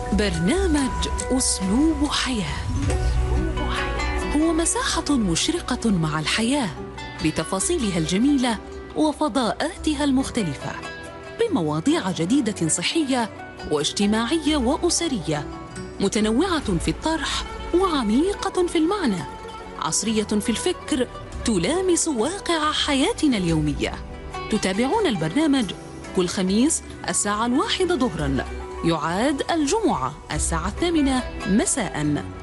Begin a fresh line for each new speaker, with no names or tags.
برنامج أسلوب حياة هو مساحة مشرقة مع الحياة بتفاصيلها الجميلة وفضاءاتها المختلفة، بمواضيع جديدة صحية واجتماعية وأسرية، متنوعة في الطرح وعميقة في المعنى، عصرية في الفكر، تلامس واقع حياتنا اليومية. تتابعون البرنامج كل خميس الساعة 1 ظهراً، يعاد الجمعة الساعة 8 مساءً.